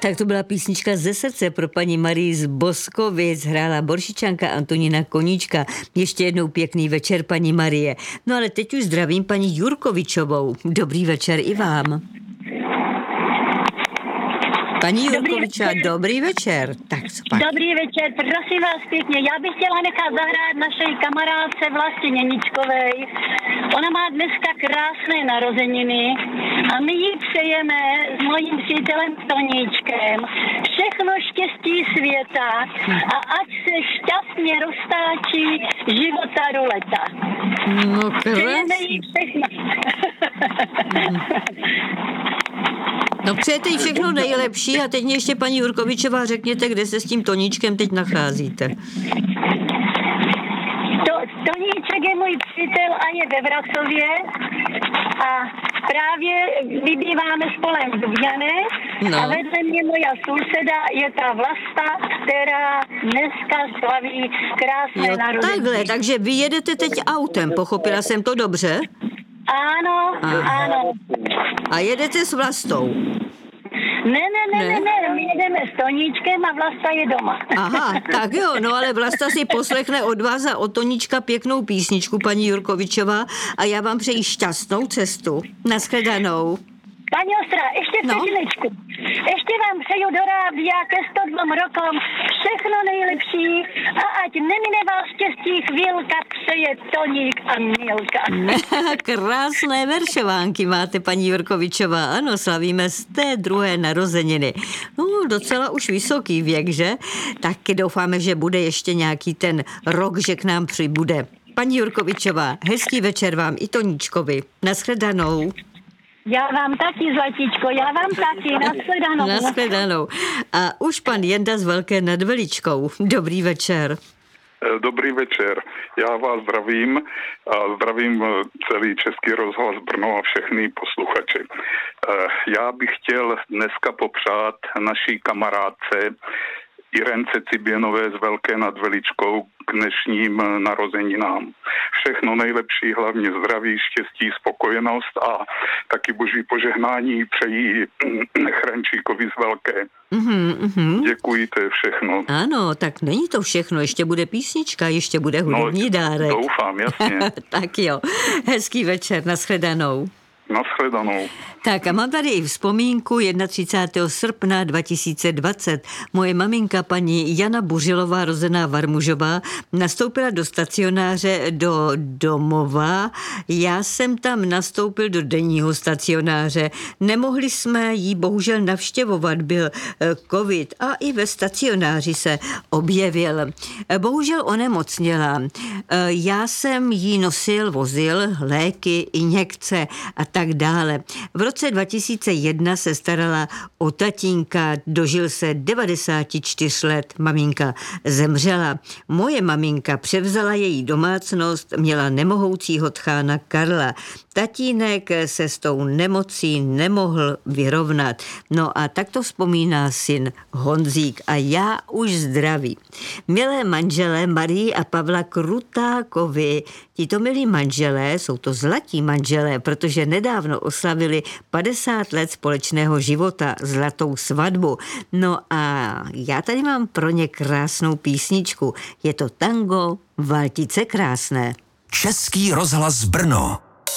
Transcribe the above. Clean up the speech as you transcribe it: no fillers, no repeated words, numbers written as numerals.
Tak to byla písnička ze srdce pro paní Marii z Boskovic, hrála Boršičanka Antonína Koníčka. Ještě jednou pěkný večer, paní Marie. No ale teď už zdravím paní Jurkovičovou. Dobrý večer i vám. Paní Jurkovičová, dobrý večer. Tak co pak? Dobrý večer, prosím vás pěkně. Já bych chtěla nechat zahrát našej kamarádce Vlastě Něničkovej. Ona má dneska krásné narozeniny a my jí přejeme s mojím přítelem Toníčkem všechno štěstí světa a ať se šťastně roztáčí života ruleta. No Přejeme jí všechno. No přejete jí všechno nejlepší a teď mě ještě paní Jurkovičová řekněte, kde se s tím Toníčkem teď nacházíte. Toníček je můj přítel a je ve Vracově a právě vybýváme spolem v Dubňanech a vedle mě moja souseda je ta Vlasta, která dneska slaví krásné narozeniny. Takhle, takže vy jedete teď autem, pochopila jsem to dobře? Ano, ano. A jedete s Vlastou? Ne, my jedeme s Toníčkem a Vlasta je doma. Aha, tak jo, no ale Vlasta si poslechne od vás a od Toníčka pěknou písničku, paní Jurkovičová, a já vám přeji šťastnou cestu. Naschledanou. Paní Ostra, ještě vteřinečku. Ještě vám přeju do rádia ke 102 rokům všechno nejlepší a ať nemine vás štěstí chvílka, přeje Toník a Milka. Krásné veršovánky máte, paní Jurkovičová. Ano, slavíme z té druhé narozeniny. No, docela už vysoký věk, že? Taky doufáme, že bude ještě nějaký ten rok, že k nám přibude. Paní Jurkovičová, hezký večer vám i Toníčkovi. Naschledanou. Já vám taky, Zlatíčko, já vám taky, naschledanou. Naschledanou. A už pan Jenda z Velké nad Veličkou. Dobrý večer. Dobrý večer. Já vás zdravím a zdravím celý Český rozhlas Brno a všechny posluchače. Já bych chtěl dneska popřát naší kamarádce Irence Ciběnové z Velké nad Veličkou k dnešním narozeninám. Všechno nejlepší, hlavně zdraví, štěstí, spokojenost a taky boží požehnání přejí Chrenčíkovi z Velké. Děkuji, to je všechno. Ano, tak není to všechno, ještě bude písnička, ještě bude hudební dárek. Doufám, jasně. Tak jo, hezký večer, naschledanou. Naschledanou. Tak a mám tady i vzpomínku 31. srpna 2020. Moje maminka paní Jana Buřilová, rozená Varmužová, nastoupila do stacionáře do domova. Já jsem tam nastoupil do denního stacionáře. Nemohli jsme jí bohužel navštěvovat, byl covid a i ve stacionáři se objevil. Bohužel onemocněla. Já jsem jí nosil, vozil léky, injekce a tak dále. V roce 2001 se starala o tatínka, dožil se 94 let, maminka zemřela. Moje maminka převzala její domácnost, měla nemohoucího tchána Karla. Tatínek se s tou nemocí nemohl vyrovnat. No a tak to vzpomíná syn Honzík a já už zdraví. Milé manželé Marii a Pavla Krutákovi, tito milí manželé, jsou to zlatí manželé, protože nedávno oslavili 50 let společného života, zlatou svatbu. No a já tady mám pro ně krásnou písničku. Je to tango Valtice krásné. Český rozhlas Brno.